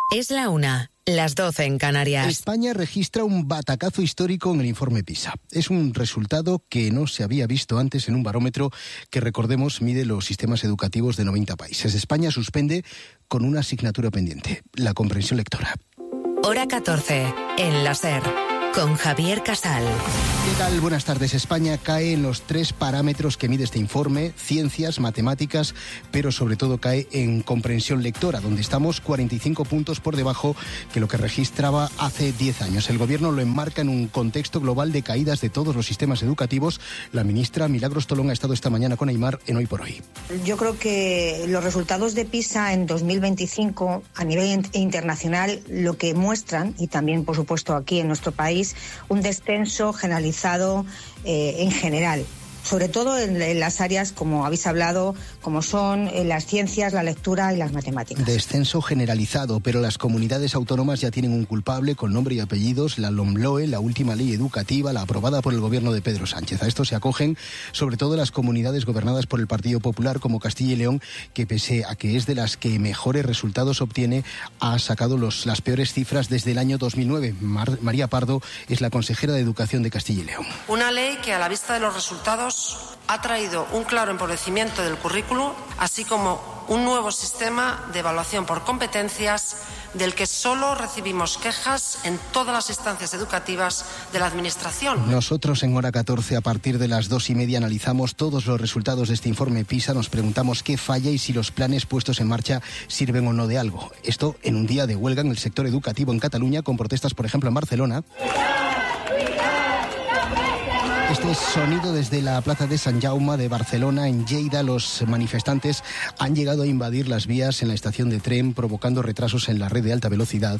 Es la 1, las 12 en Canarias. España registra un batacazo histórico en el informe PISA. Es un resultado que no se había visto antes en un barómetro que, recordemos, mide los sistemas educativos de 90 países. España suspende con una asignatura pendiente, la comprensión lectora. Hora 14, en la SER, con Javier Casal. ¿Qué tal? Buenas tardes. España cae en los 3 parámetros que mide este informe: ciencias, matemáticas, pero sobre todo cae en comprensión lectora, donde estamos 45 puntos por debajo que lo que registraba hace 10 años. El Gobierno lo enmarca en un contexto global de caídas de todos los sistemas educativos. La ministra Milagros Tolón ha estado esta mañana con Aimar en Hoy por Hoy. Yo creo que los resultados de PISA en 2025 a nivel internacional lo que muestran, y también por supuesto aquí en nuestro país, un descenso generalizado en general, sobre todo en las áreas, como habéis hablado, como son las ciencias, la lectura y las matemáticas. Descenso generalizado, pero las comunidades autónomas ya tienen un culpable con nombre y apellidos: la LOMLOE, la última ley educativa, la aprobada por el gobierno de Pedro Sánchez. A esto se acogen sobre todo las comunidades gobernadas por el Partido Popular, como Castilla y León, que pese a que es de las que mejores resultados obtiene, ha sacado las peores cifras desde el año 2009. María Pardo es la consejera de Educación de Castilla y León. Una ley que, a la vista de los resultados, ha traído un claro empobrecimiento del currículo, así como un nuevo sistema de evaluación por competencias del que solo recibimos quejas en todas las instancias educativas de la Administración. Nosotros en Hora 14, a partir de las 2:30, analizamos todos los resultados de este informe PISA. Nos preguntamos qué falla y si los planes puestos en marcha sirven o no de algo. Esto en un día de huelga en el sector educativo en Cataluña, con protestas, por ejemplo, en Barcelona. Este sonido desde la plaza de Sant Jaume de Barcelona. En Lleida, los manifestantes han llegado a invadir las vías en la estación de tren, provocando retrasos en la red de alta velocidad.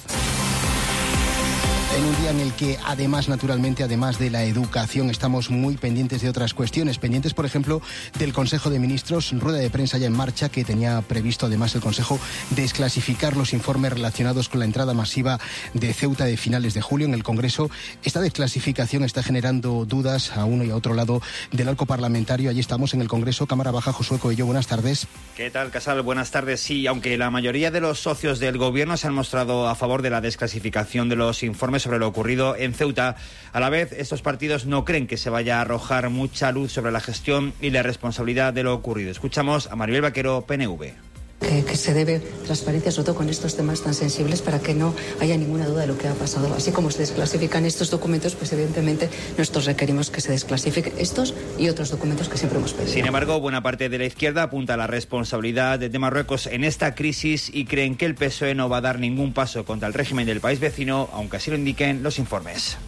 En un día en el que, además, naturalmente, además de la educación, estamos muy pendientes de otras cuestiones. Pendientes, por ejemplo, del Consejo de Ministros, rueda de prensa ya en marcha, que tenía previsto, además, el Consejo desclasificar los informes relacionados con la entrada masiva de Ceuta de finales de julio en el Congreso. Esta desclasificación está generando dudas a uno y a otro lado del arco parlamentario. Allí estamos en el Congreso. Cámara Baja, Josué Coello, buenas tardes. ¿Qué tal, Casal? Buenas tardes. Sí, aunque la mayoría de los socios del Gobierno se han mostrado a favor de la desclasificación de los informes sobre lo ocurrido en Ceuta, a la vez estos partidos no creen que se vaya a arrojar mucha luz sobre la gestión y la responsabilidad de lo ocurrido. Escuchamos a Maribel Vaquero, PNV. Que se debe transparencia, sobre todo con estos temas tan sensibles, para que no haya ninguna duda de lo que ha pasado. Así como se desclasifican estos documentos, pues evidentemente nosotros requerimos que se desclasifiquen estos y otros documentos que siempre hemos pedido. Sin embargo, buena parte de la izquierda apunta a la responsabilidad de Marruecos en esta crisis y creen que el PSOE no va a dar ningún paso contra el régimen del país vecino, aunque así lo indiquen los informes.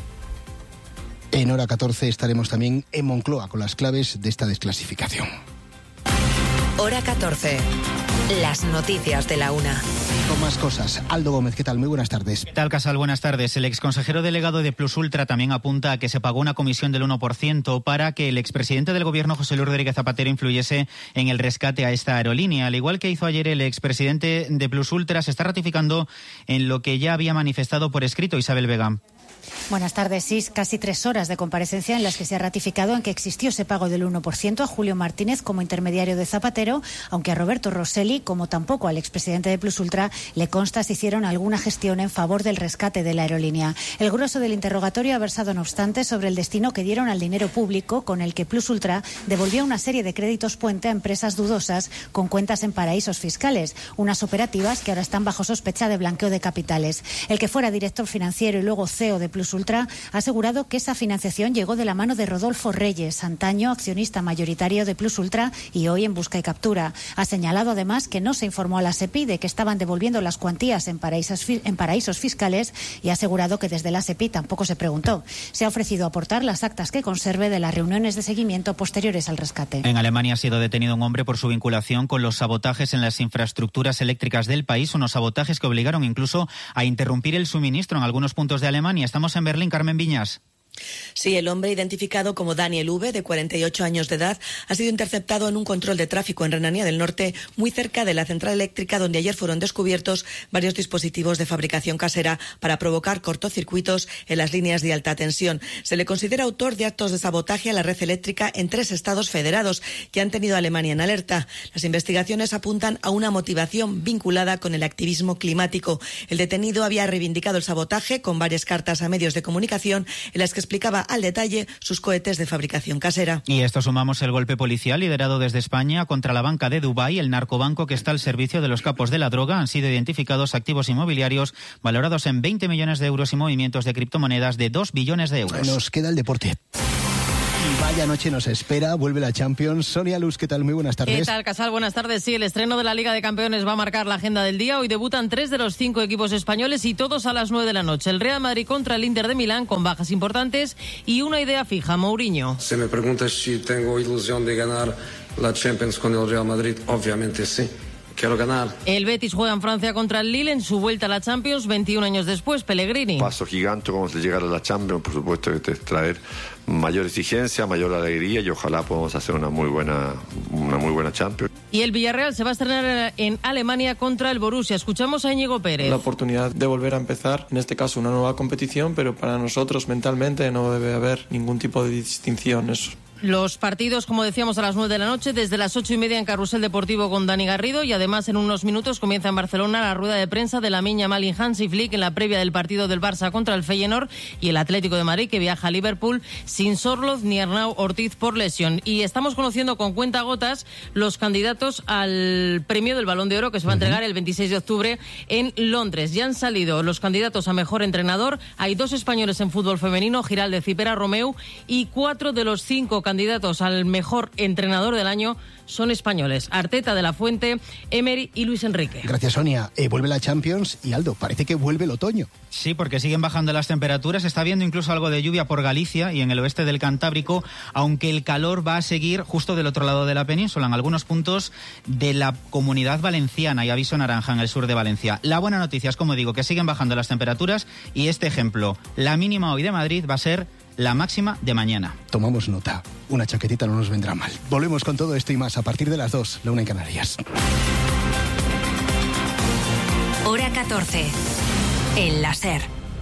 En Hora 14 estaremos también en Moncloa con las claves de esta desclasificación. Hora 14. Las noticias de la 1. Con más cosas. Aldo Gómez, ¿qué tal? Muy buenas tardes. ¿Qué tal, Casal? Buenas tardes. El exconsejero delegado de Plus Ultra también apunta a que se pagó una comisión del 1% para que el expresidente del Gobierno, José Luis Rodríguez Zapatero, influyese en el rescate a esta aerolínea. Al igual que hizo ayer el expresidente de Plus Ultra, se está ratificando en lo que ya había manifestado por escrito Isabel Vega. Buenas tardes. Sí, casi 3 horas de comparecencia en las que se ha ratificado en que existió ese pago del 1% a Julio Martínez como intermediario de Zapatero, aunque a Roberto Rosselli, como tampoco al expresidente de Plus Ultra, le consta si hicieron alguna gestión en favor del rescate de la aerolínea. El grueso del interrogatorio ha versado, no obstante, sobre el destino que dieron al dinero público con el que Plus Ultra devolvió una serie de créditos puente a empresas dudosas con cuentas en paraísos fiscales, unas operativas que ahora están bajo sospecha de blanqueo de capitales. El que fuera director financiero y luego CEO de Plus Ultra ha asegurado que esa financiación llegó de la mano de Rodolfo Reyes, antaño accionista mayoritario de Plus Ultra y hoy en busca y captura. Ha señalado además que no se informó a la SEPI de que estaban devolviendo las cuantías en paraísos fiscales y ha asegurado que desde la SEPI tampoco se preguntó. Se ha ofrecido aportar las actas que conserve de las reuniones de seguimiento posteriores al rescate. En Alemania ha sido detenido un hombre por su vinculación con los sabotajes en las infraestructuras eléctricas del país, unos sabotajes que obligaron incluso a interrumpir el suministro en algunos puntos de Alemania. Estamos en Berlín, Carmen Viñas. Sí, el hombre identificado como Daniel V, de 48 años de edad, ha sido interceptado en un control de tráfico en Renania del Norte, muy cerca de la central eléctrica donde ayer fueron descubiertos varios dispositivos de fabricación casera para provocar cortocircuitos en las líneas de alta tensión. Se le considera autor de actos de sabotaje a la red eléctrica en 3 estados federados que han tenido a Alemania en alerta. Las investigaciones apuntan a una motivación vinculada con el activismo climático. El detenido había reivindicado el sabotaje con varias cartas a medios de comunicación en las que explicaba al detalle sus cohetes de fabricación casera. Y esto sumamos el golpe policial liderado desde España contra la banca de Dubái, el narcobanco que está al servicio de los capos de la droga. Han sido identificados activos inmobiliarios valorados en 20 millones de euros y movimientos de criptomonedas de 2 billones de euros. Nos queda el deporte. Y vaya noche nos espera, vuelve la Champions. Sonia Luz, ¿qué tal? Muy buenas tardes. ¿Qué tal, Casal? Buenas tardes. Sí, el estreno de la Liga de Campeones va a marcar la agenda del día. Hoy debutan 3 de los 5 equipos españoles y todos a las 9 de la noche. El Real Madrid contra el Inter de Milán con bajas importantes y una idea fija, Mourinho. Si me preguntas si tengo ilusión de ganar la Champions con el Real Madrid, obviamente sí. Quiero ganar. El Betis juega en Francia contra el Lille en su vuelta a la Champions 21 años después. Pellegrini. Paso gigante como de llegar a la Champions, por supuesto que te traer mayor exigencia, mayor alegría y ojalá podamos hacer una muy buena Champions. Y el Villarreal se va a estrenar en Alemania contra el Borussia. Escuchamos a Íñigo Pérez. La oportunidad de volver a empezar, en este caso una nueva competición, pero para nosotros mentalmente no debe haber ningún tipo de distinción. Eso. Los partidos, como decíamos, a las 9 de la noche, desde las 8:30 en Carrusel Deportivo con Dani Garrido y además en unos minutos comienza en Barcelona la rueda de prensa de Lamine Yamal y Hansi Flick en la previa del partido del Barça contra el Feyenoord y el Atlético de Madrid que viaja a Liverpool sin Sorloth ni Arnau Ortiz por lesión. Y estamos conociendo con cuentagotas los candidatos al premio del Balón de Oro que se va a entregar el 26 de octubre en Londres. Ya han salido los candidatos a mejor entrenador. Hay 2 españoles en fútbol femenino, Giraldez y Pera Romeu, y 4 de los 5 candidatos al mejor entrenador del año son españoles. Arteta, De la Fuente, Emery y Luis Enrique. Gracias, Sonia. Vuelve la Champions y Aldo, parece que vuelve el otoño. Sí, porque siguen bajando las temperaturas. Está habiendo incluso algo de lluvia por Galicia y en el oeste del Cantábrico, aunque el calor va a seguir justo del otro lado de la península, en algunos puntos de la Comunidad Valenciana. Y aviso naranja en el sur de Valencia. La buena noticia es, como digo, que siguen bajando las temperaturas y este ejemplo, la mínima hoy de Madrid va a ser la máxima de mañana. Tomamos nota. Una chaquetita no nos vendrá mal. Volvemos con todo esto y más a partir de las 2, la 1 en Canarias. Hora 14. En la SER.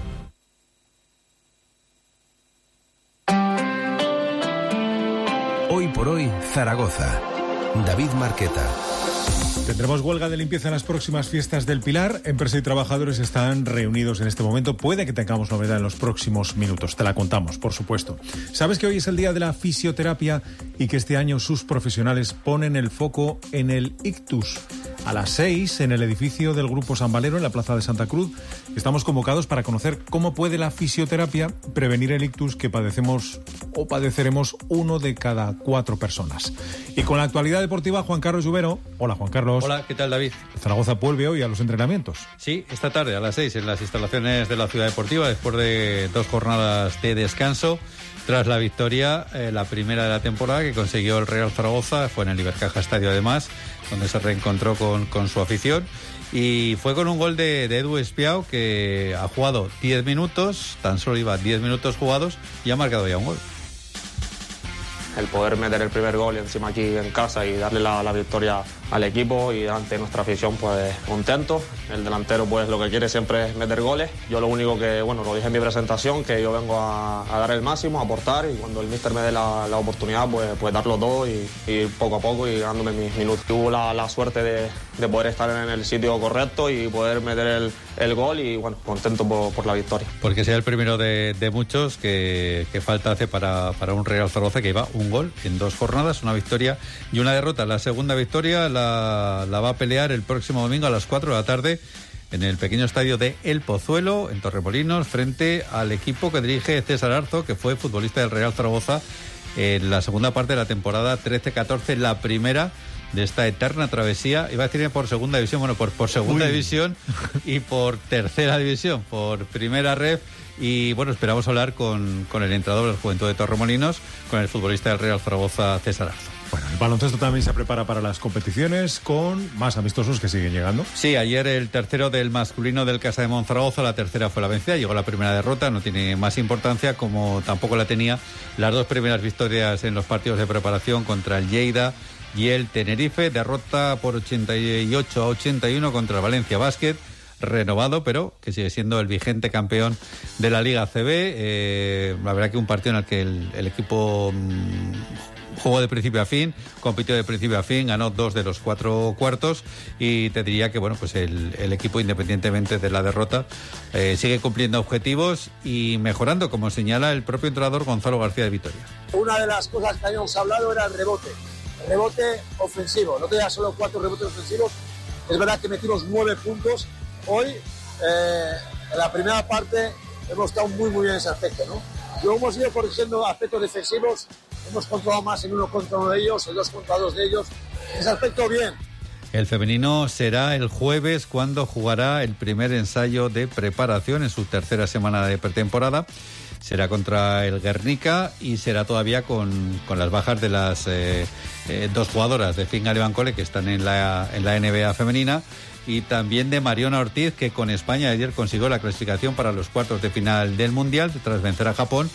Hoy por hoy, Zaragoza. David Marqueta. Tendremos huelga de limpieza en las próximas fiestas del Pilar. Empresa y trabajadores están reunidos en este momento. Puede que tengamos novedad en los próximos minutos. Te la contamos, por supuesto. ¿Sabes que hoy es el día de la fisioterapia y que este año sus profesionales ponen el foco en el ictus? A las 6, en el edificio del Grupo San Valero, en la Plaza de Santa Cruz, estamos convocados para conocer cómo puede la fisioterapia prevenir el ictus que padecemos o padeceremos 1 de cada 4 personas. Y con la actualidad deportiva, Juan Carlos Lluvero. Hola, Juan Carlos. Hola, ¿qué tal, David? Zaragoza vuelve hoy a los entrenamientos. Sí, esta tarde a las 6 en las instalaciones de la Ciudad Deportiva, después de 2 jornadas de descanso. Tras la victoria, la primera de la temporada que consiguió el Real Zaragoza, fue en el Ibercaja Estadio además, donde se reencontró con su afición. Y fue con un gol de Edu Espiao, que ha jugado 10 minutos, tan solo iba 10 minutos jugados y ha marcado ya un gol. El poder meter el primer gol encima aquí en casa y darle la victoria al equipo y ante nuestra afición, pues contento. El delantero pues lo que quiere siempre es meter goles. Yo lo único que, lo dije en mi presentación, que yo vengo a dar el máximo, a aportar, y cuando el míster me dé la oportunidad, pues darlo todo y ir poco a poco y ganándome mis minutos. Tuve la suerte de poder estar en el sitio correcto y poder meter el gol y contento por la victoria. Porque sea el primero de muchos que falta hace para un Real Zaragoza que iba un gol en 2 jornadas, una victoria y una derrota. La segunda victoria la va a pelear el próximo domingo a las 4 de la tarde en el pequeño estadio de El Pozuelo, en Torremolinos, frente al equipo que dirige César Arzo, que fue futbolista del Real Zaragoza en la segunda parte de la temporada 13-14, la primera de esta eterna travesía, iba a decir por segunda división, por segunda división y por tercera división, por primera ref Y bueno, esperamos hablar con el entrenador del Juventud de Torremolinos, con el futbolista del Real Zaragoza, César Arzo. Bueno, el baloncesto también se prepara para las competiciones con más amistosos que siguen llegando. Sí, ayer el tercero del masculino del Casa de Monzaragoza, la tercera fue la vencida, llegó la primera derrota, no tiene más importancia, como tampoco la tenía las dos primeras victorias en los partidos de preparación contra el Lleida y el Tenerife, derrota por 88-81 contra el Valencia Basket, renovado, pero que sigue siendo el vigente campeón de la Liga ACB. La verdad que un partido en el que el equipo jugó de principio a fin, compitió de principio a fin, ganó 2 de los 4 cuartos y te diría que bueno, pues el equipo, independientemente de la derrota, sigue cumpliendo objetivos y mejorando, como señala el propio entrenador Gonzalo García de Vitoria. Una de las cosas que habíamos hablado era el rebote ofensivo, no tenía solo 4 rebotes ofensivos, es verdad que metimos 9 puntos, hoy en la primera parte hemos estado muy bien en ese aspecto, ¿no? Luego hemos ido corrigiendo aspectos defensivos, hemos controlado más en 1 contra 1 de ellos, en 2 contra 2 de ellos, en ese aspecto bien. El femenino será el jueves cuando jugará el primer ensayo de preparación en su tercera semana de pretemporada. Será contra el Guernica y será todavía con las bajas de las 2 jugadoras de Fingal y Bancole que están en la NBA femenina, y también de Mariona Ortiz, que con España ayer consiguió la clasificación para los cuartos de final del Mundial tras vencer a Japón.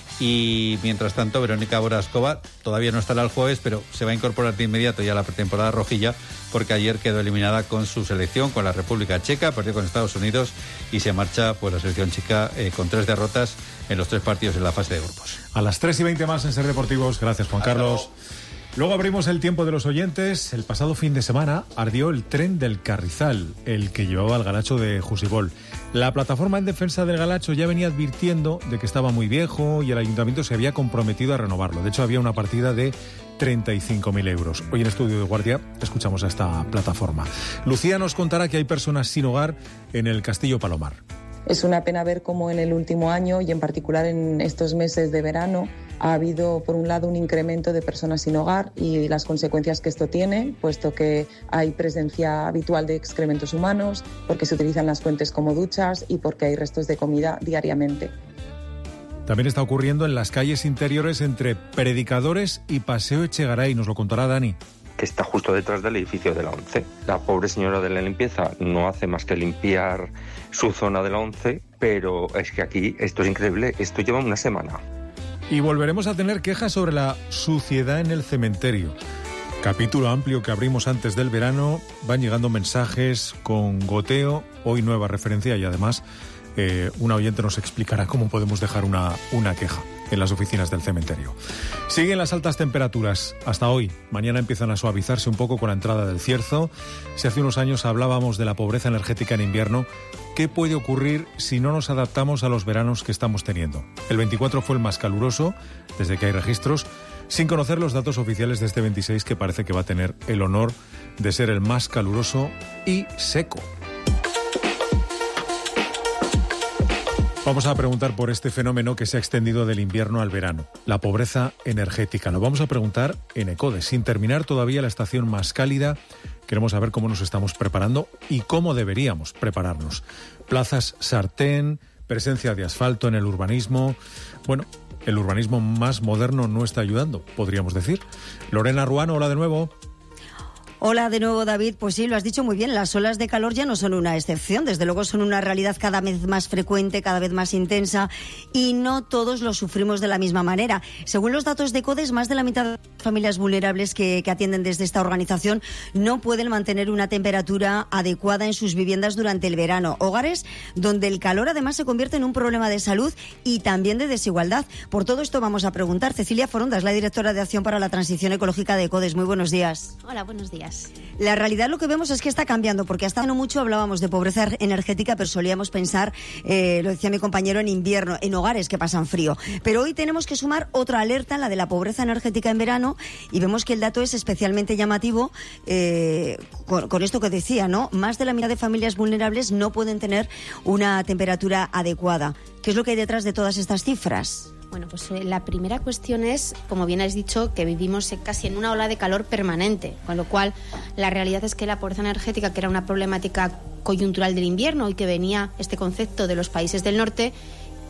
Y mientras tanto, Verónica Boraskova todavía no estará el jueves, pero se va a incorporar de inmediato ya a la pretemporada rojilla, porque ayer quedó eliminada con su selección, con la República Checa, perdió con Estados Unidos y se marcha pues la selección checa con 3 derrotas en los 3 partidos en la fase de grupos. A las 3:20 más en Ser Deportivos. Gracias, Juan Carlos. Luego abrimos el tiempo de los oyentes. El pasado fin de semana ardió el tren del Carrizal, el que llevaba al Galacho de Jusibol. La plataforma en defensa del Galacho ya venía advirtiendo de que estaba muy viejo y el ayuntamiento se había comprometido a renovarlo. De hecho, había una partida de 35.000 euros. Hoy en Estudio de Guardia escuchamos a esta plataforma. Lucía nos contará que hay personas sin hogar en el Castillo Palomar. Es una pena ver cómo en el último año y en particular en estos meses de verano ha habido, por un lado, un incremento de personas sin hogar y las consecuencias que esto tiene, puesto que hay presencia habitual de excrementos humanos, porque se utilizan las fuentes como duchas y porque hay restos de comida diariamente. También está ocurriendo en las calles interiores entre Predicadores y Paseo Echegaray. Nos lo contará Dani. Que está justo detrás del edificio de la ONCE. La pobre señora de la limpieza no hace más que limpiar su zona de la ONCE, pero es que aquí esto es increíble, esto lleva una semana. Y volveremos a tener quejas sobre la suciedad en el cementerio. Capítulo amplio que abrimos antes del verano, van llegando mensajes con goteo, hoy nueva referencia y además una oyente nos explicará cómo podemos dejar una queja en las oficinas del cementerio. Siguen las altas temperaturas hasta hoy. Mañana empiezan a suavizarse un poco con la entrada del cierzo. Si hace unos años hablábamos de la pobreza energética en invierno, ¿qué puede ocurrir si no nos adaptamos a los veranos que estamos teniendo? El 24 fue el más caluroso desde que hay registros, sin conocer los datos oficiales de este 26, que parece que va a tener el honor de ser el más caluroso y seco. Vamos a preguntar por este fenómeno que se ha extendido del invierno al verano, la pobreza energética. Lo vamos a preguntar en ECODES. Sin terminar todavía la estación más cálida, queremos saber cómo nos estamos preparando y cómo deberíamos prepararnos. Plazas sartén, presencia de asfalto en el urbanismo. Bueno, el urbanismo más moderno no está ayudando, podríamos decir. Lorena Ruano, hola de nuevo. Hola de nuevo, David. Pues sí, lo has dicho muy bien, las olas de calor ya no son una excepción, desde luego son una realidad cada vez más frecuente, cada vez más intensa, y no todos lo sufrimos de la misma manera. Según los datos de ECODES, más de la mitad de las familias vulnerables que atienden desde esta organización no pueden mantener una temperatura adecuada en sus viviendas durante el verano. Hogares donde el calor además se convierte en un problema de salud y también de desigualdad. Por todo esto vamos a preguntar. Cecilia Foronda es la directora de Acción para la Transición Ecológica de ECODES. Muy buenos días. Hola, buenos días. La realidad lo que vemos es que está cambiando, porque hasta no mucho hablábamos de pobreza energética, pero solíamos pensar, lo decía mi compañero, en invierno, en hogares que pasan frío. Pero hoy tenemos que sumar otra alerta, la de la pobreza energética en verano, y vemos que el dato es especialmente llamativo con esto que decía, ¿no? Más de la mitad de familias vulnerables no pueden tener una temperatura adecuada. ¿Qué es lo que hay detrás de todas estas cifras? Bueno, pues la primera cuestión es, como bien has dicho, que vivimos casi en una ola de calor permanente, con lo cual la realidad es que la pobreza energética, que era una problemática coyuntural del invierno y que venía este concepto de los países del norte,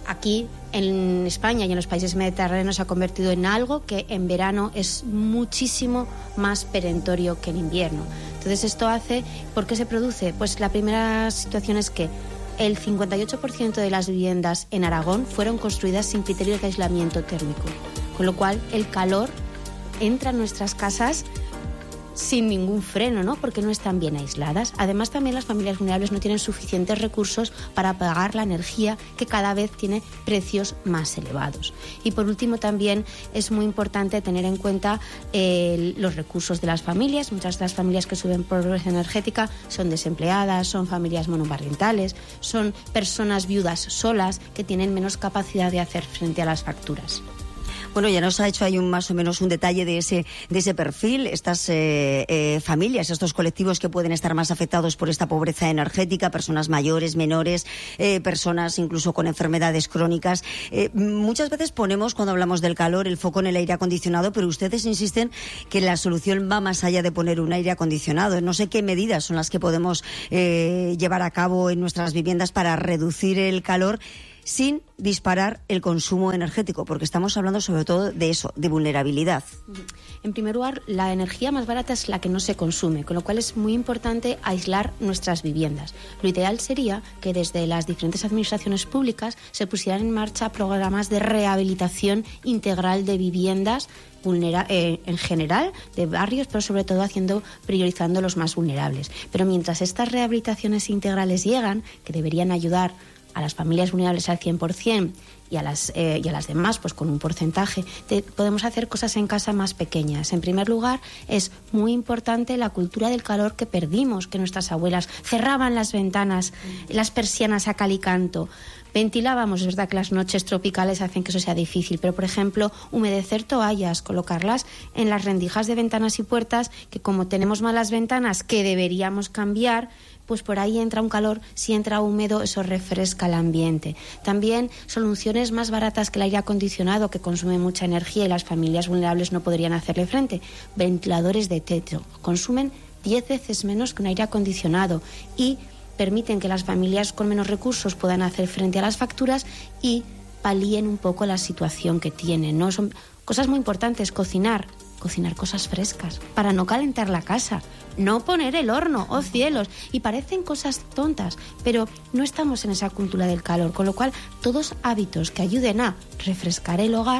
aquí en España y en los países mediterráneos se ha convertido en algo que en verano es muchísimo más perentorio que en invierno. Entonces esto hace, ¿por qué se produce? Pues la primera situación es que el 58% de las viviendas en Aragón fueron construidas sin criterios de aislamiento térmico, con lo cual el calor entra en nuestras casas sin ningún freno, ¿no? Porque no están bien aisladas. Además, también las familias vulnerables no tienen suficientes recursos para pagar la energía, que cada vez tiene precios más elevados. Y por último, también es muy importante tener en cuenta los recursos de las familias. Muchas de las familias que sufren pobreza energética son desempleadas, son familias monoparentales, son personas viudas solas que tienen menos capacidad de hacer frente a las facturas. Bueno, ya nos ha hecho ahí más o menos un detalle de ese perfil, estas familias, estos colectivos que pueden estar más afectados por esta pobreza energética, personas mayores, menores, personas incluso con enfermedades crónicas. Muchas veces ponemos, cuando hablamos del calor, el foco en el aire acondicionado, pero ustedes insisten que la solución va más allá de poner un aire acondicionado. No sé qué medidas son las que podemos llevar a cabo en nuestras viviendas para reducir el calor sin disparar el consumo energético, porque estamos hablando sobre todo de eso, de vulnerabilidad. En primer lugar, la energía más barata es la que no se consume, con lo cual es muy importante aislar nuestras viviendas. Lo ideal sería que desde las diferentes administraciones públicas se pusieran en marcha programas de rehabilitación integral de viviendas en general, de barrios, pero sobre todo priorizando los más vulnerables. Pero mientras estas rehabilitaciones integrales llegan, que deberían ayudar a las familias vulnerables al 100% y a las demás pues con un porcentaje, podemos hacer cosas en casa más pequeñas. En primer lugar, es muy importante la cultura del calor que perdimos, que nuestras abuelas cerraban las ventanas, las persianas a cal y canto. Ventilábamos, es verdad que las noches tropicales hacen que eso sea difícil, pero por ejemplo, humedecer toallas, colocarlas en las rendijas de ventanas y puertas, que como tenemos malas ventanas que deberíamos cambiar, pues por ahí entra un calor, si entra húmedo eso refresca el ambiente. También soluciones más baratas que el aire acondicionado, que consume mucha energía y las familias vulnerables no podrían hacerle frente. Ventiladores de techo consumen 10 veces menos que un aire acondicionado y permiten que las familias con menos recursos puedan hacer frente a las facturas y palíen un poco la situación que tienen, ¿no? Son cosas muy importantes. Cocinar cosas frescas para no calentar la casa, no poner el horno, ¡oh cielos! Y parecen cosas tontas, pero no estamos en esa cultura del calor, con lo cual todos hábitos que ayuden a refrescar el hogar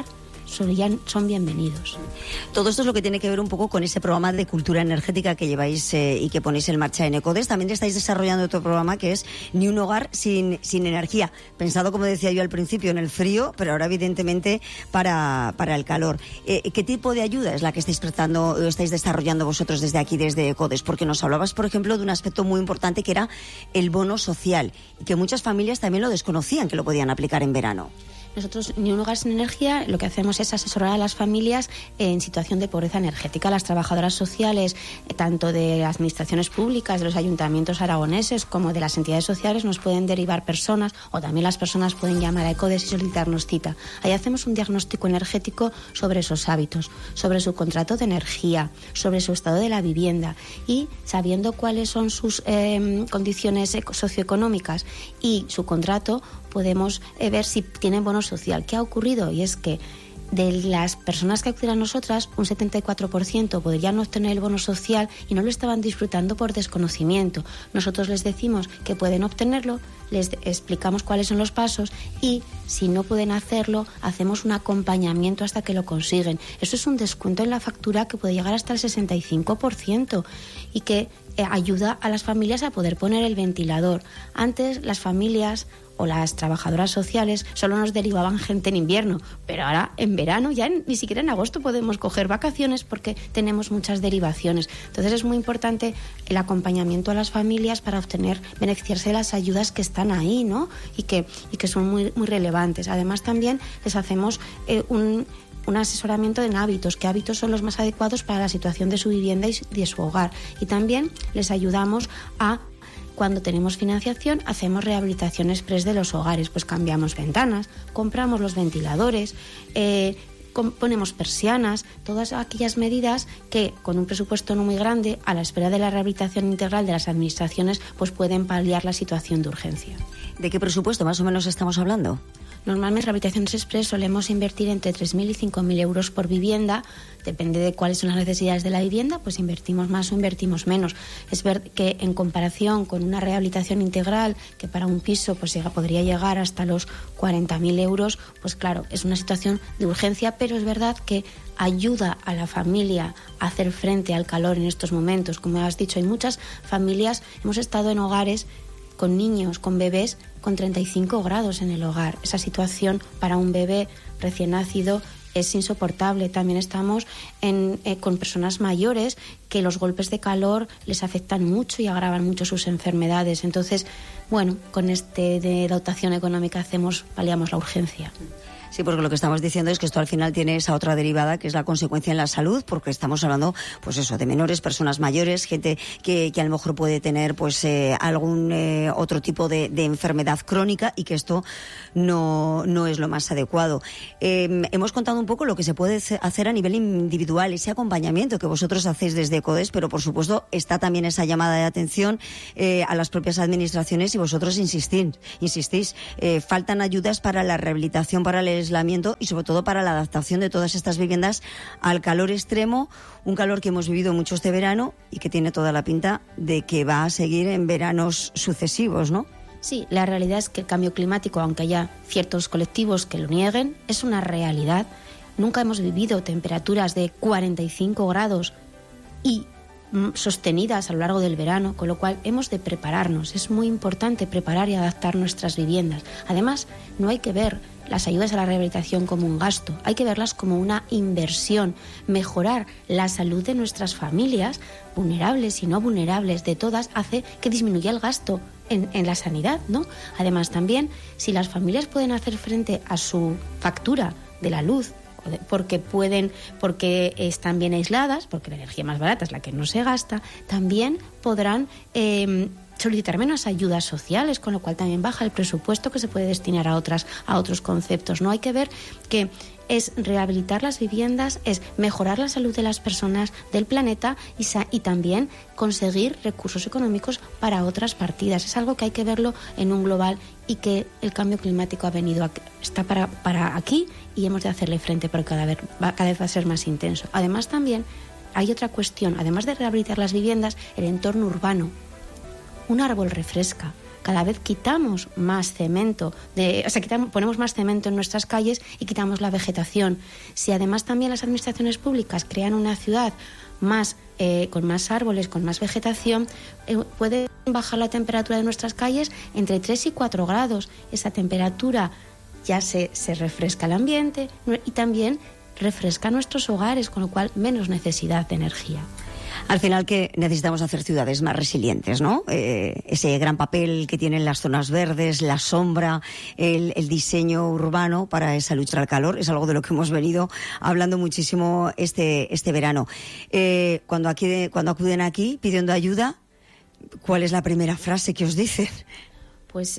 son bienvenidos. Todo esto es lo que tiene que ver un poco con ese programa de cultura energética que lleváis y que ponéis en marcha en ECODES. También estáis desarrollando otro programa que es Ni un hogar sin energía, pensado, como decía yo al principio, en el frío, pero ahora evidentemente para el calor. ¿Qué tipo de ayuda es la que estáis desarrollando vosotros desde aquí, desde ECODES? Porque nos hablabas, por ejemplo, de un aspecto muy importante que era el bono social, y que muchas familias también lo desconocían, que lo podían aplicar en verano. Nosotros, Ni un hogar sin energía, lo que hacemos es asesorar a las familias en situación de pobreza energética. Las trabajadoras sociales, tanto de las administraciones públicas, de los ayuntamientos aragoneses, como de las entidades sociales, nos pueden derivar personas, o también las personas pueden llamar a ECODES y solicitarnos cita. Ahí hacemos un diagnóstico energético sobre esos hábitos, sobre su contrato de energía, sobre su estado de la vivienda, y sabiendo cuáles son sus condiciones socioeconómicas y su contrato, podemos ver si tienen bono social. ¿Qué ha ocurrido? Y es que de las personas que acuden a nosotras, un 74% podrían obtener el bono social y no lo estaban disfrutando por desconocimiento. Nosotros les decimos que pueden obtenerlo, les explicamos cuáles son los pasos y, si no pueden hacerlo, hacemos un acompañamiento hasta que lo consiguen. Eso es un descuento en la factura que puede llegar hasta el 65% y que ayuda a las familias a poder poner el ventilador. Antes las familias o las trabajadoras sociales solo nos derivaban gente en invierno, pero ahora en verano, ya ni siquiera en agosto podemos coger vacaciones porque tenemos muchas derivaciones. Entonces es muy importante el acompañamiento a las familias para beneficiarse de las ayudas que están ahí, ¿no? Y que son muy, muy relevantes. Además también les hacemos un asesoramiento en hábitos, qué hábitos son los más adecuados para la situación de su vivienda y de su hogar. Y también les ayudamos cuando tenemos financiación, hacemos rehabilitación express de los hogares, pues cambiamos ventanas, compramos los ventiladores, ponemos persianas, todas aquellas medidas que con un presupuesto no muy grande, a la espera de la rehabilitación integral de las administraciones, pues pueden paliar la situación de urgencia. ¿De qué presupuesto más o menos estamos hablando? Normalmente en Rehabilitaciones Express solemos invertir entre 3.000 y 5.000 euros por vivienda. Depende de cuáles son las necesidades de la vivienda, pues invertimos más o invertimos menos. Es ver que en comparación con una rehabilitación integral, que para un piso pues podría llegar hasta los 40.000 euros, pues claro, es una situación de urgencia, pero es verdad que ayuda a la familia a hacer frente al calor en estos momentos. Como has dicho, hay muchas familias, hemos estado en hogares con niños, con bebés, con 35 grados en el hogar. Esa situación para un bebé recién nacido es insoportable. También estamos con personas mayores que los golpes de calor les afectan mucho y agravan mucho sus enfermedades. Entonces, bueno, con de dotación económica paliamos la urgencia. Sí, porque lo que estamos diciendo es que esto al final tiene esa otra derivada que es la consecuencia en la salud, porque estamos hablando, pues eso, de menores, personas mayores, gente que a lo mejor puede tener pues algún otro tipo de enfermedad crónica y que esto no es lo más adecuado. Hemos contado un poco lo que se puede hacer a nivel individual, ese acompañamiento que vosotros hacéis desde CODES, pero por supuesto está también esa llamada de atención a las propias administraciones y vosotros insistís. Faltan ayudas para la rehabilitación, para el aislamiento y sobre todo para la adaptación de todas estas viviendas al calor extremo, un calor que hemos vivido mucho este verano y que tiene toda la pinta de que va a seguir en veranos sucesivos, ¿no? Sí, la realidad es que el cambio climático, aunque haya ciertos colectivos que lo nieguen, es una realidad. Nunca hemos vivido temperaturas de 45 grados y sostenidas a lo largo del verano, con lo cual hemos de prepararnos. Es muy importante preparar y adaptar nuestras viviendas. Además, no hay que ver las ayudas a la rehabilitación como un gasto, hay que verlas como una inversión. Mejorar la salud de nuestras familias, vulnerables y no vulnerables, de todas, hace que disminuya el gasto en la sanidad, ¿no? Además, también, si las familias pueden hacer frente a su factura de la luz, porque están bien aisladas, porque la energía más barata es la que no se gasta, también podrán solicitar menos ayudas sociales, con lo cual también baja el presupuesto que se puede destinar a otros conceptos. No hay que ver que es rehabilitar las viviendas, es mejorar la salud de las personas, del planeta y también conseguir recursos económicos para otras partidas. Es algo que hay que verlo en un global y que el cambio climático está para aquí y hemos de hacerle frente porque cada vez va a ser más intenso. Además también hay otra cuestión, además de rehabilitar las viviendas, el entorno urbano. Un árbol refresca. Cada vez quitamos más cemento, ponemos más cemento en nuestras calles y quitamos la vegetación. Si además también las administraciones públicas crean una ciudad con más árboles, con más vegetación, puede bajar la temperatura de nuestras calles entre 3 y 4 grados. Esa temperatura ya se refresca el ambiente y también refresca nuestros hogares, con lo cual menos necesidad de energía. Al final que necesitamos hacer ciudades más resilientes, ¿no? Ese gran papel que tienen las zonas verdes, la sombra, el diseño urbano para esa lucha al calor, es algo de lo que hemos venido hablando muchísimo este verano. Cuando acuden aquí pidiendo ayuda, ¿cuál es la primera frase que os dicen? Pues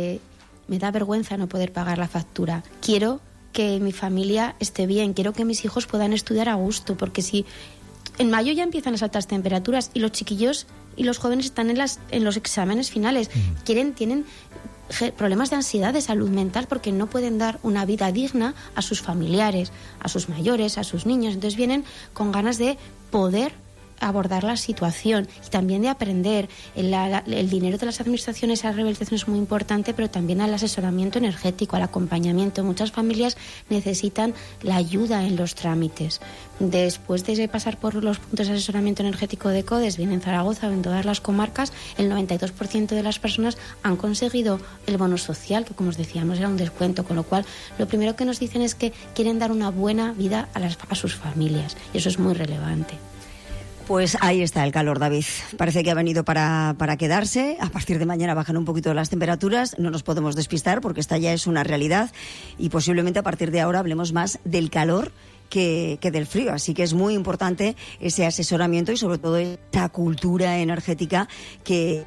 me da vergüenza no poder pagar la factura. Quiero que mi familia esté bien, quiero que mis hijos puedan estudiar a gusto, porque si en mayo ya empiezan las altas temperaturas y los chiquillos y los jóvenes están en los exámenes finales. Tienen problemas de ansiedad, de salud mental, porque no pueden dar una vida digna a sus familiares, a sus mayores, a sus niños. Entonces vienen con ganas de poder abordar la situación y también de aprender. El dinero de las administraciones a la rehabilitación es muy importante, pero también al asesoramiento energético, al acompañamiento. Muchas familias necesitan la ayuda en los trámites. Después de pasar por los puntos de asesoramiento energético de CODES, bien en Zaragoza o en todas las comarcas, el 92% de las personas han conseguido el bono social, que como os decíamos era un descuento, con lo cual lo primero que nos dicen es que quieren dar una buena vida a sus familias, y eso es muy relevante. Pues ahí está el calor, David. Parece que ha venido para quedarse. A partir de mañana bajan un poquito las temperaturas. No nos podemos despistar porque esta ya es una realidad y posiblemente a partir de ahora hablemos más del calor que del frío. Así que es muy importante ese asesoramiento y sobre todo esta cultura energética que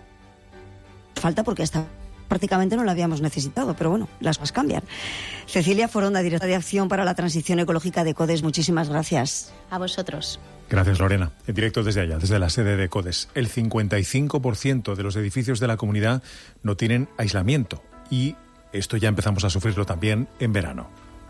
falta porque hasta prácticamente no lo habíamos necesitado, pero bueno, las cosas cambian. Cecilia Foronda, directora de Acción para la Transición Ecológica de CODES, muchísimas gracias. A vosotros. Gracias, Lorena. En directo desde allá, desde la sede de CODES. El 55% de los edificios de la comunidad no tienen aislamiento y esto ya empezamos a sufrirlo también en verano.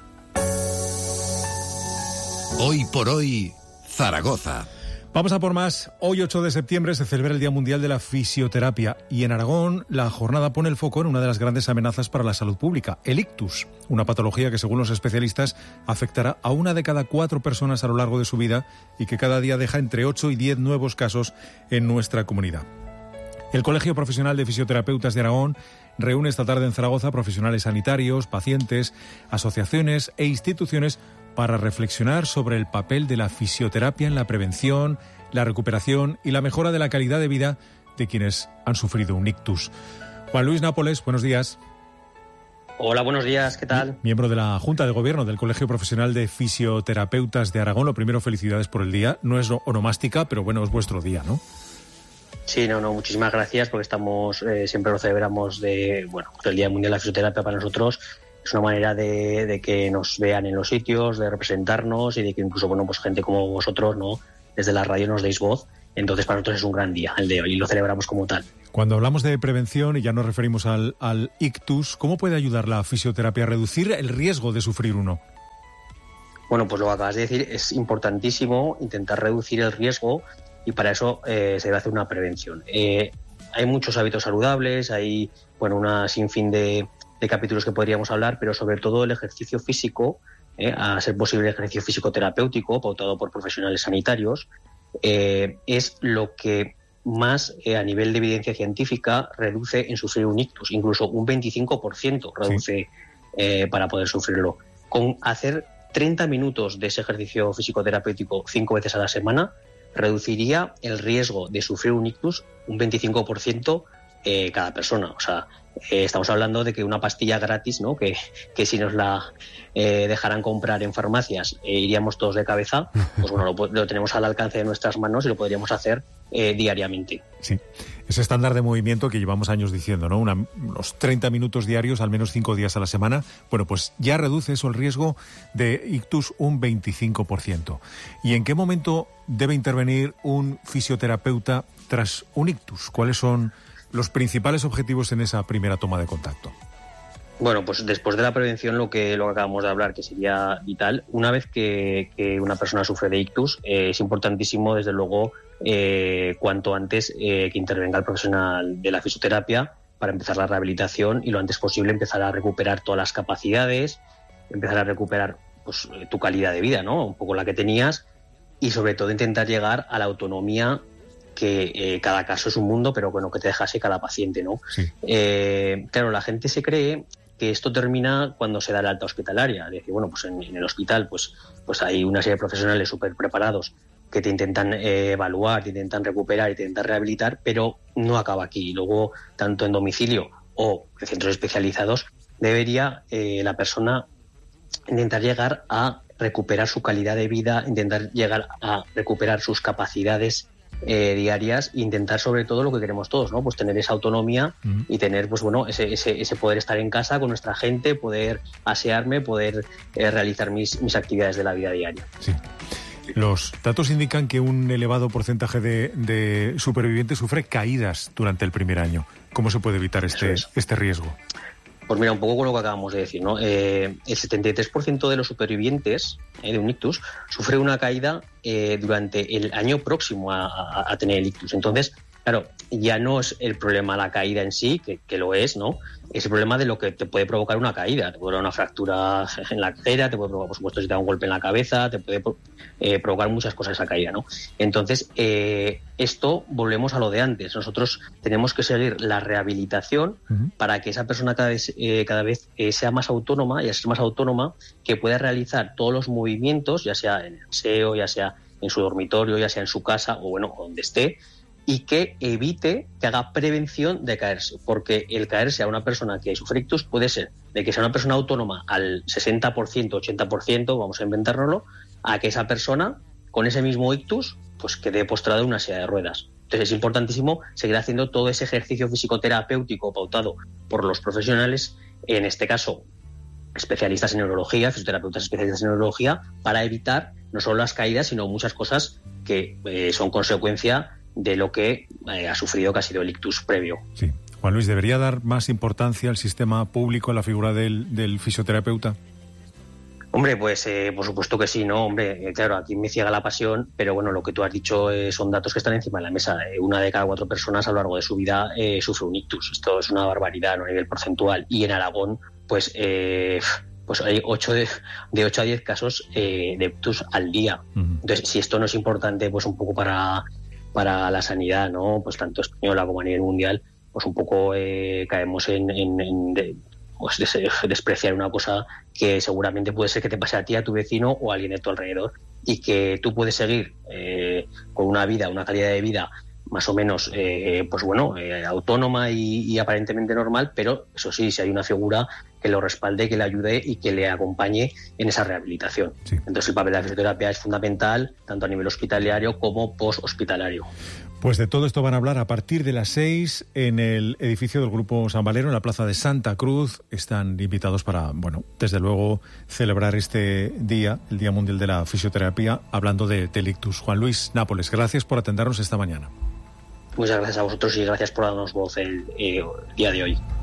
Hoy por hoy, Zaragoza. Vamos a por más. Hoy, 8 de septiembre, se celebra el Día Mundial de la Fisioterapia y en Aragón la jornada pone el foco en una de las grandes amenazas para la salud pública, el ictus, una patología que, según los especialistas, afectará a 1 de cada 4 personas a lo largo de su vida y que cada día deja entre 8 y 10 nuevos casos en nuestra comunidad. El Colegio Profesional de Fisioterapeutas de Aragón reúne esta tarde en Zaragoza a profesionales sanitarios, pacientes, asociaciones e instituciones para reflexionar sobre el papel de la fisioterapia en la prevención, la recuperación y la mejora de la calidad de vida de quienes han sufrido un ictus. Juan Luis Nápoles, buenos días. Hola, buenos días, ¿qué tal? Miembro de la Junta de Gobierno del Colegio Profesional de Fisioterapeutas de Aragón. Lo primero, felicidades por el día. No es onomástica, pero bueno, es vuestro día, ¿no? Sí, muchísimas gracias, porque estamos, siempre lo celebramos el Día Mundial de la Fisioterapia para nosotros. Es una manera de que nos vean en los sitios, de representarnos y de que incluso, gente como vosotros, ¿no?, desde la radio nos deis voz. Entonces, para nosotros es un gran día el de hoy y lo celebramos como tal. Cuando hablamos de prevención, y ya nos referimos al ictus, ¿cómo puede ayudar la fisioterapia a reducir el riesgo de sufrir uno? Bueno, pues lo que acabas de decir es importantísimo, intentar reducir el riesgo, y para eso se debe hacer una prevención. Hay muchos hábitos saludables, hay una sinfín de capítulos que podríamos hablar, pero sobre todo el ejercicio físico, a ser posible el ejercicio físico terapéutico, pautado por profesionales sanitarios, es lo que más a nivel de evidencia científica reduce en sufrir un ictus, incluso un 25% reduce para poder sufrirlo. Con hacer 30 minutos de ese ejercicio físico terapéutico 5 veces a la semana, reduciría el riesgo de sufrir un ictus un 25% cada persona. O sea, estamos hablando de que una pastilla gratis, ¿no?, que si nos la dejaran comprar en farmacias iríamos todos de cabeza, pues lo tenemos al alcance de nuestras manos y lo podríamos hacer diariamente. Sí, ese estándar de movimiento que llevamos años diciendo, ¿no?, unos 30 minutos diarios, al menos 5 días a la semana, pues ya reduce eso el riesgo de ictus un 25%. ¿Y en qué momento debe intervenir un fisioterapeuta tras un ictus? ¿Cuáles son los principales objetivos en esa primera toma de contacto? Bueno, pues después de la prevención, lo que acabamos de hablar, que sería vital, una vez que una persona sufre de ictus, es importantísimo, desde luego, cuanto antes que intervenga el profesional de la fisioterapia para empezar la rehabilitación y lo antes posible empezar a recuperar todas las capacidades, empezar a recuperar tu calidad de vida, ¿no?, un poco la que tenías, y sobre todo intentar llegar a la autonomía que cada caso es un mundo, pero que te dejase cada paciente, ¿no? Sí. Claro, la gente se cree que esto termina cuando se da la alta hospitalaria. Es decir, en el hospital pues hay una serie de profesionales súper preparados que te intentan evaluar, te intentan recuperar y te intentan rehabilitar, pero no acaba aquí. Luego, tanto en domicilio o en centros especializados, debería la persona intentar llegar a recuperar su calidad de vida, intentar llegar a recuperar sus capacidades diarias, e intentar sobre todo lo que queremos todos, ¿no?, pues tener esa autonomía y tener ese poder estar en casa con nuestra gente, poder asearme, poder realizar mis actividades de la vida diaria. Sí. Los datos indican que un elevado porcentaje de supervivientes sufre caídas durante el primer año. ¿Cómo se puede evitar este riesgo? Pues mira, un poco con lo que acabamos de decir, ¿no? El 73% de los supervivientes de un ictus sufre una caída durante el año próximo a tener el ictus. Entonces, claro, ya no es el problema la caída en sí, que lo es, ¿no? Es el problema de lo que te puede provocar una caída. Te puede dar una fractura en la cadera, te puede provocar, por supuesto, si te da un golpe en la cabeza, te puede provocar muchas cosas esa caída, ¿no? Entonces, esto volvemos a lo de antes. Nosotros tenemos que seguir la rehabilitación para que esa persona cada vez sea más autónoma, y al ser más autónoma, que pueda realizar todos los movimientos, ya sea en el aseo, ya sea en su dormitorio, ya sea en su casa o donde esté, y que evite, que haga prevención de caerse, porque el caerse a una persona que sufre ictus puede ser de que sea una persona autónoma al 60%, 80%, vamos a inventárnoslo, a que esa persona con ese mismo ictus pues quede postrada en una silla de ruedas. Entonces es importantísimo seguir haciendo todo ese ejercicio físico-terapéutico pautado por los profesionales, en este caso especialistas en neurología, fisioterapeutas especialistas en neurología, para evitar no solo las caídas, sino muchas cosas que son consecuencia de lo que ha sufrido, que ha sido el ictus previo. Sí. Juan Luis, ¿debería dar más importancia al sistema público a la figura del fisioterapeuta? Hombre, pues por supuesto que sí, ¿no? Hombre, claro, aquí me ciega la pasión, pero bueno, lo que tú has dicho son datos que están encima de la mesa. Una de cada 4 personas a lo largo de su vida sufre un ictus. Esto es una barbaridad, ¿no? A nivel porcentual. Y en Aragón, pues hay 8 a 10 casos de ictus al día. Entonces, si esto no es importante, pues un poco para la sanidad, ¿no? Pues tanto española como a nivel mundial, pues un poco caemos en despreciar una cosa que seguramente puede ser que te pase a ti, a tu vecino o a alguien de tu alrededor, y que tú puedes seguir con una calidad de vida más o menos autónoma y aparentemente normal, pero eso sí, si hay una figura que lo respalde, que le ayude y que le acompañe en esa rehabilitación. Sí. Entonces el papel de la fisioterapia es fundamental, tanto a nivel hospitalario como post-hospitalario. Pues de todo esto van a hablar a partir de las 6 en el edificio del Grupo San Valero, en la Plaza de Santa Cruz. Están invitados para, desde luego, celebrar este día, el Día Mundial de la Fisioterapia, hablando del ictus. Juan Luis Nápoles, gracias por atendernos esta mañana. Muchas gracias a vosotros y gracias por darnos voz el día de hoy.